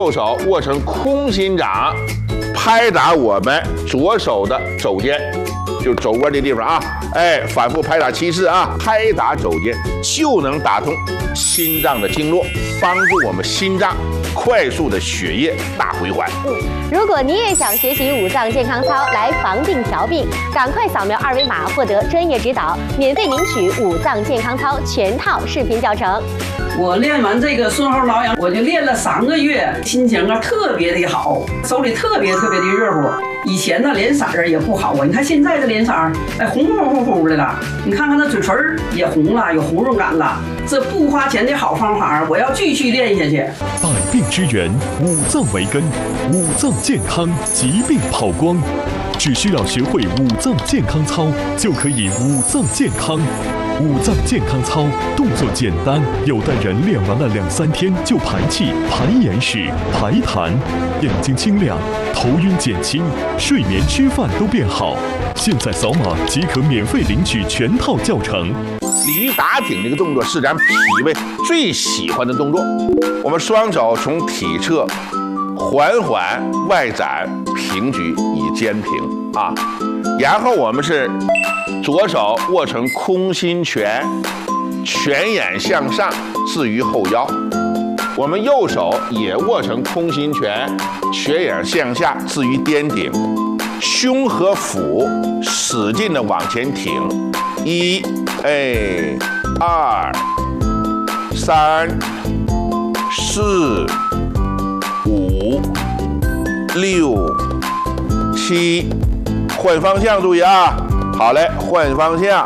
右手握成空心掌，拍打我们左手的肘尖，就是肘关这地方啊，哎，反复拍打7次啊，拍打肘尖就能打通心脏的经络，帮助我们心脏快速的血液大回环。 如果你也想学习五脏健康操来防病调病，赶快扫描2维码获得专业指导，免费领取五脏健康操全套视频教程。 我练完这个顺后挠痒，我就练了3个月，心情啊特别的好，手里特别的热乎。以前呢脸色儿也不好啊，你看现在的脸色儿，哎红乎的了。你看看那嘴唇也红了，有红润感了。这不花钱的好方法，我要继续练下去。 百病之源，五脏为根，五脏健康，疾病跑光。只需要学会五脏健康操，就可以五脏健康。五脏健康操动作简单，有的人练完了2、3天就排气、排眼屎、排痰，眼睛清亮，头晕减轻，睡眠吃饭都变好。现在扫码即可免费领取全套教程。 鲤鱼打挺这个动作是咱脾胃最喜欢的动作。我们双手从体侧缓缓外展平举以肩平啊，然后我们是左手握成空心拳，拳眼向上置于后腰。我们右手也握成空心拳，拳眼向下置于颠顶，胸和腹使劲的往前挺。1、2、3、4、5、6、7，换方向注意啊！好嘞，换方向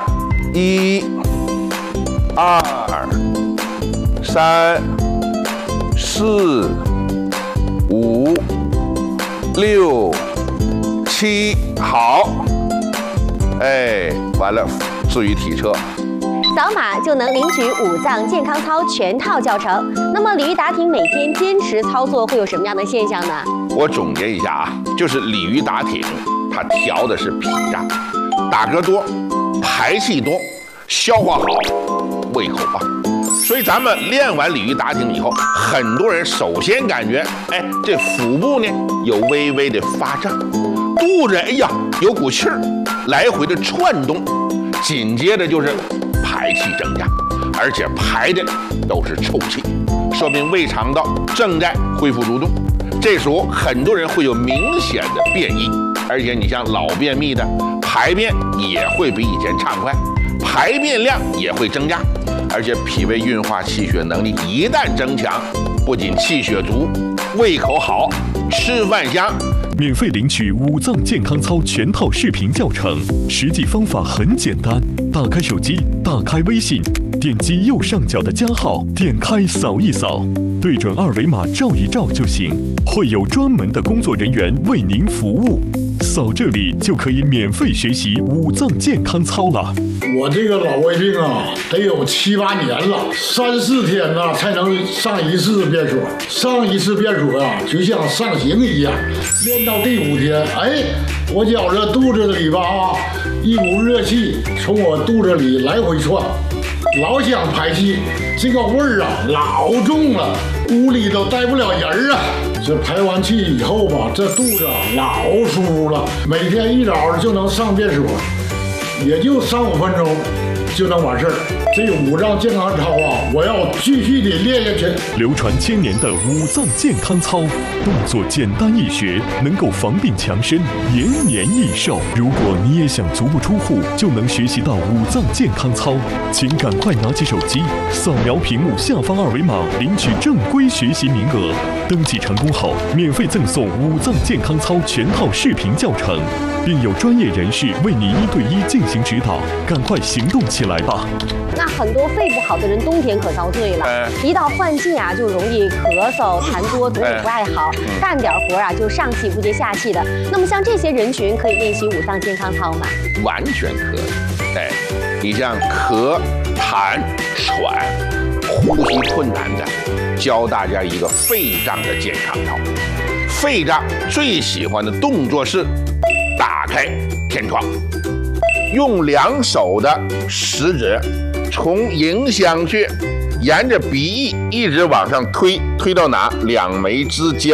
，1、2、3、4、5、6、7，好，哎，完了，置于体侧。 扫码就能领取五脏健康操全套教程。那么鲤鱼打挺每天坚持操作会有什么样的现象呢？ 我总结一下啊，就是鲤鱼打挺，它调的是脾脏，打嗝多，排气多，消化好，胃口棒。所以咱们练完鲤鱼打挺以后，很多人首先感觉，哎，这腹部呢有微微的发胀，肚子哎呀有股气儿，来回的窜动，紧接着就是排气增加，而且排的都是臭气，说明胃肠道正在恢复蠕动。这时候很多人会有明显的便意，而且你像老便秘的，排便也会比以前畅快，排便量也会增加，而且脾胃运化气血能力一旦增强，不仅气血足，胃口好，吃饭香。 免费领取五脏健康操全套视频教程，实际方法很简单，打开手机，打开微信，点击右上角的加号，点开扫一扫，对准2维码照一照就行，会有专门的工作人员为您服务。扫这里就可以免费学习五脏健康操了。 我这个老胃病啊，得有7、8年了，3、4天呢才能上一次便所。上一次便所啊，就像上刑一样。练到第5天，哎，我觉着肚子里吧啊，一股热气从我肚子里来回窜，老想排气，这个味儿啊老重了，屋里都待不了人啊。这排完气以后吧，这肚子老舒服了，每天一早就能上便所，也就3、5分钟就能完事儿。这五脏健康操啊，我要继续的练下去。 流传1000年的五脏健康操，动作简单易学，能够防病强身，延年益寿。如果你也想足不出户就能学习到五脏健康操，请赶快拿起手机，扫描屏幕下方2维码，领取正规学习名额。登记成功后，免费赠送五脏健康操全套视频教程，并有专业人士为你1对1进行指导。赶快行动起来吧！ 那很多肺不好的人冬天可遭罪了，一到换季啊就容易咳嗽、痰多，嘴里不爱好，干点活啊就上气不接下气的。那么像这些人群可以练习五脏健康操吗？ 完全可以。哎，你像咳、痰、喘、呼吸困难的，教大家一个肺脏的健康操。肺脏最喜欢的动作是打开天窗，用2手的食指从迎香穴沿着鼻翼一直往上推，推到哪？两眉之间。